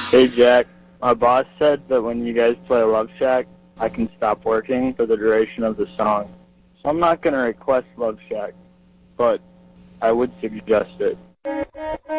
Hey Jack, my boss said that when you guys play Love Shack, I can stop working for the duration of the song. So I'm not going to request Love Shack, but I would suggest it.